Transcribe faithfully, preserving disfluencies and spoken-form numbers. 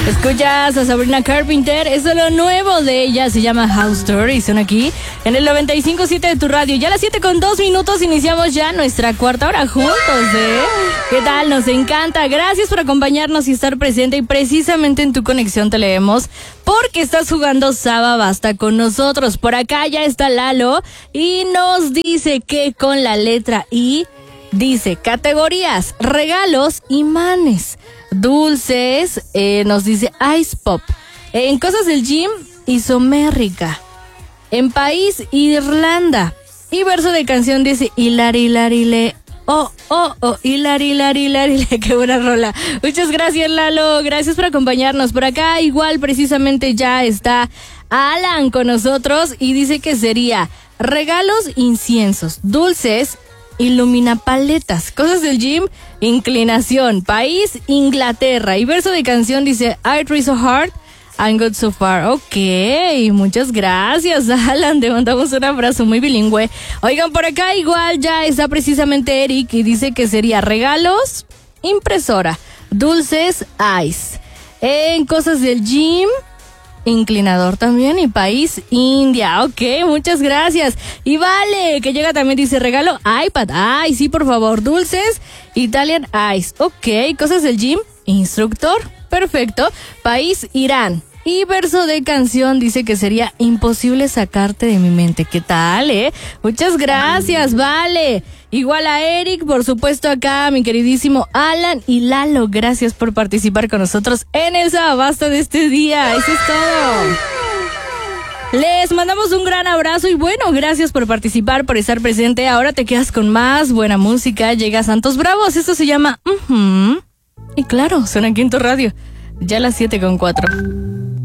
Escuchas a Sabrina Carpenter, es lo nuevo de ella, se llama House Tour y son aquí en el noventa y cinco punto siete de tu radio. Ya a las siete con dos minutos iniciamos ya nuestra cuarta hora juntos, ¿eh? ¿Qué tal? Nos encanta. Gracias por acompañarnos y estar presente, y precisamente en tu conexión te leemos porque estás jugando Saba Basta con nosotros. Por acá ya está Lalo y nos dice que con la letra I dice categorías, regalos, imanes, dulces, eh, nos dice Ice Pop, eh, en cosas del gym, isomérrica, en país, Irlanda, y verso de canción dice hilari, hilari, le, oh, oh, oh, hilari, hilari, hilari, le, qué buena rola. Muchas gracias, Lalo, gracias por acompañarnos. Por acá igual precisamente ya está Alan con nosotros y dice que sería regalos, inciensos, dulces, iluminapaletas, cosas del gym, inclinación, país, Inglaterra, y verso de canción dice I try so hard, I'm good so far. Ok, muchas gracias, Alan, te mandamos un abrazo muy bilingüe. Oigan, por acá igual ya está precisamente Eric y dice que sería regalos, impresora, dulces, ice, en cosas del gym, inclinador también, y país, India. Ok, muchas gracias. Y Vale, que llega también, dice regalo, iPad. Ay, sí, por favor. Dulces, Italian Ice. Ok, cosas del gym, instructor. Perfecto. País, Irán. Y verso de canción dice que sería imposible sacarte de mi mente. ¿Qué tal, eh? Muchas gracias, Vale. Igual a Eric, por supuesto acá, mi queridísimo Alan y Lalo. Gracias por participar con nosotros en el Saba Basta de este día. Eso es todo. Les mandamos un gran abrazo y bueno, gracias por participar, por estar presente. Ahora te quedas con más buena música. Llega Santos Bravos. Esto se llama... Uh-huh. Y claro, suena aquí en tu radio. Ya a las siete con cuatro.